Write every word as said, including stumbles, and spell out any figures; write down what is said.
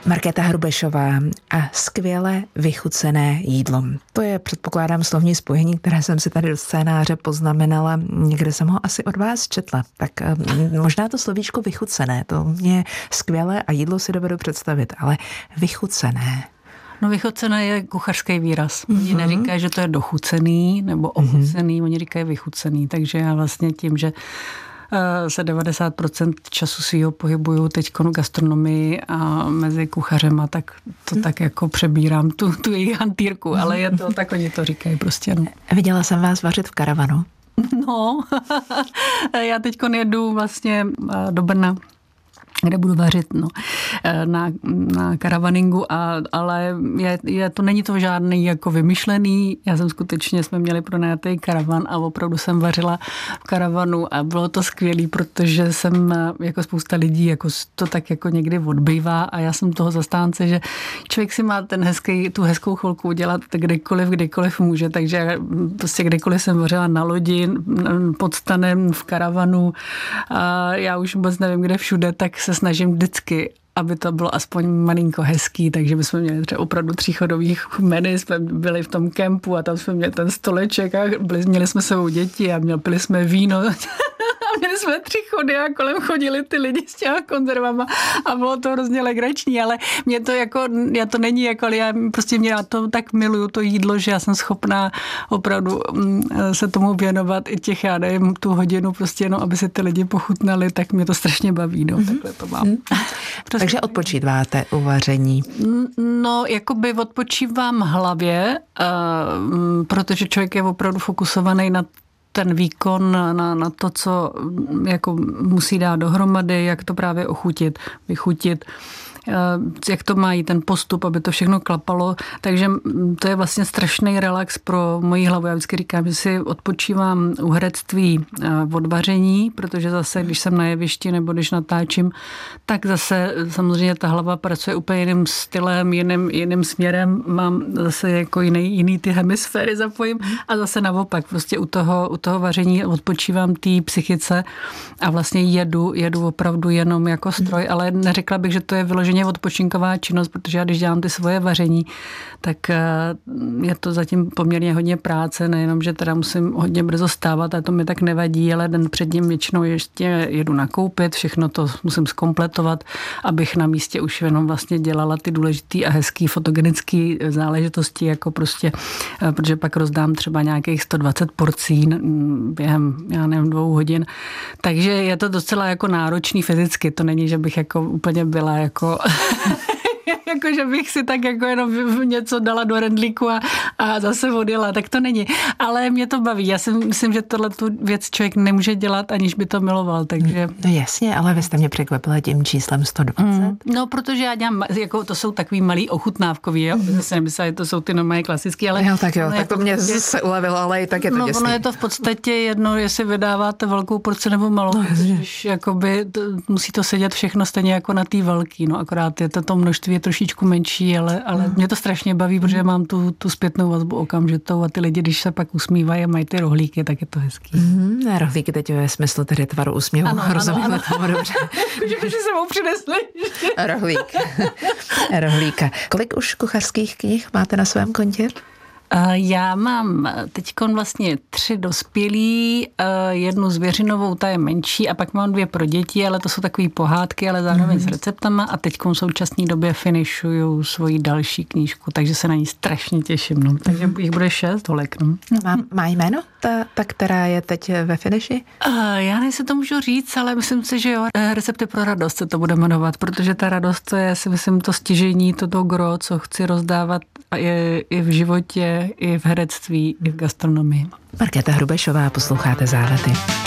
Markéta Hrubešová a skvěle vychucené jídlo. To je, předpokládám, slovní spojení, které jsem si tady do scénáře poznamenala. Někde jsem ho asi od vás četla. Tak možná to slovíčko vychucené, to mě skvělé a jídlo si dovedu představit, ale vychucené. No vychucené je kuchařský výraz. Oni mm-hmm. neříkají, že to je dochucený nebo ochucený, mm-hmm. oni říkají vychucený. Takže já vlastně tím, že se devadesát procent času svýho pohybuju teď v gastronomii a mezi kuchařema, tak to hmm. tak jako přebírám tu, tu jejich hantýrku, hmm. ale je to, tak oni to říkají prostě. No. Viděla jsem vás vařit v karavanu. No, já teď jedu vlastně do Brna, kde budu vařit, no, na, na karavaningu, a, ale je, je, to není to žádný jako vymyšlený. Já jsem skutečně, jsme měli pronajatý karavan a opravdu jsem vařila v karavanu a bylo to skvělý, protože jsem jako spousta lidí jako to tak jako někdy odbývá a já jsem toho zastánce, že člověk si má ten hezký, tu hezkou chvilku udělat kdykoliv, kdykoliv může, takže prostě kdykoliv jsem vařila na lodi, pod stanem, v karavanu a já už vůbec nevím, kde všude, tak se snažím vždycky, aby to bylo aspoň malinko hezký, takže my jsme měli třeba opravdu tříchodových menu, jsme byli v tom kempu a tam jsme měli ten stoleček a byli, měli jsme sebou děti a měli, pili jsme víno a měli jsme tři chody a kolem chodili ty lidi s těma konzervama a bylo to hrozně legrační, ale mě to jako, já to není jako, ale já prostě mě, já to tak miluju to jídlo, že já jsem schopná opravdu se tomu věnovat i těch, já nevím, tu hodinu prostě jenom, aby se ty lidi pochutnali, tak mě to strašně baví, no, mm-hmm. takhle to mám. Mm-hmm. Takže odpočíváte u vaření? No, jakoby odpočívám hlavě, protože člověk je opravdu fokusovaný na ten výkon, na, na to, co jako musí dát dohromady, jak to právě ochutit, vychutit, jak to mají ten postup, aby to všechno klapalo. Takže to je vlastně strašný relax pro moji hlavu. Já vždycky říkám, že si odpočívám u herectví od vaření, protože zase, když jsem na jevišti nebo když natáčím, tak zase samozřejmě ta hlava pracuje úplně jiným stylem, jiným, jiným směrem. Mám zase jako jiný, jiný ty hemisféry zapojím a zase naopak. Prostě u toho, u toho vaření odpočívám té psychice a vlastně jedu, jedu opravdu jenom jako stroj, ale neřekla bych, že to je vyloženě odpočinková činnost, protože já když dělám ty svoje vaření, tak je to zatím poměrně hodně práce, nejenom, že teda musím hodně brzo stávat a to mi tak nevadí, ale den před ním většinou ještě jedu nakoupit, všechno to musím zkompletovat, abych na místě už jenom vlastně dělala ty důležitý a hezký fotogenický záležitosti, jako prostě, protože pak rozdám třeba nějakých sto dvacet porcí během, já nevím, dvou hodin. Takže je to docela jako náročný fyzicky, to není, že bych jako úplně byla jako jako, že bych si tak jako jenom něco dala do rendlíku a, a zase odjela, tak to není. Ale mě to baví. Já si myslím, že tohle tu věc člověk nemůže dělat, aniž by to miloval, takže... No jasně, ale vy jste mě překvapila tím číslem sto dvacet. Mm, no, protože já dělám, jako to jsou takový malý ochutnávkový, jo? Mm. Zase nemyslím, že to jsou ty normální klasický, ale... Jo, tak jo, tak jako, to mě se ulevilo, ale i tak je to no, děsný. No, je to v podstatě jedno, jestli vydáváte velkou porci nebo malou, no, když jakoby to, musí to sedět všechno stejně jako na té velký, no akorát je to, to množství je trošičku menší, ale, ale mě to strašně baví, protože mám tu, tu zpětnou vazbu okamžitou a ty lidi, když se pak usmívají a mají ty rohlíky, tak je to hezký. Mm, rohlíky teď ve smyslu tedy tvaru úsměvu. Ano, rozumím, ano, ano. Dobře. Že by si sebou přinesli. Rohlík. Rohlíka. Kolik už kuchařských knih máte na svém kontě? Já mám teďkon vlastně tři dospělí, jednu zvěřinovou, ta je menší a pak mám dvě pro děti, ale to jsou takové pohádky, ale zároveň mm. s receptama a teďkon v současné době finišuju svoji další knížku, takže se na ní strašně těším. No. Takže jich bude šest holek. No. Má, má jméno ta, ta, která je teď ve finiši? Já nejsi to můžu říct, ale myslím si, že jo, recepty pro radost se to bude jmenovat, protože ta radost to je, si myslím, to stěžení, to, to gro, co chci rozdávat i, i v životě, i v herectví, i v gastronomii. Markéta Hrubešová, posloucháte Zálety.